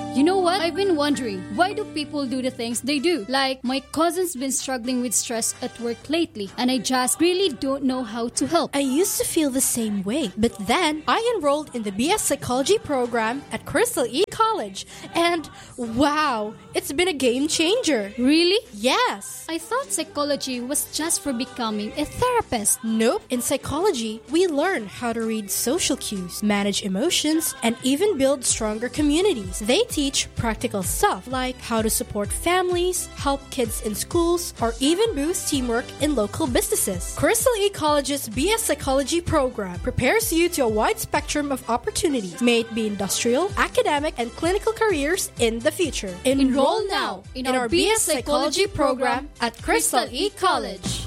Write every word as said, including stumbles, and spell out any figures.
You know what? I've been wondering, why do people do the things they do? Like, my cousin's been struggling with stress at work lately, and I just really don't know how to help. I used to feel the same way, but then I enrolled in the B S Psychology program at Crystal E College, and wow, it's been a game changer. Really? Yes. I thought psychology was just for becoming a therapist. Nope. In psychology, we learn how to read social cues, manage emotions, and even build stronger communities. They teach practical stuff like how to support families, help kids in schools, or even boost teamwork in local businesses. Crystal E College's B S Psychology program prepares you to a wide spectrum of opportunities, may it be industrial, academic, and clinical careers in the future. Enroll now in our B S Psychology program at Crystal E College.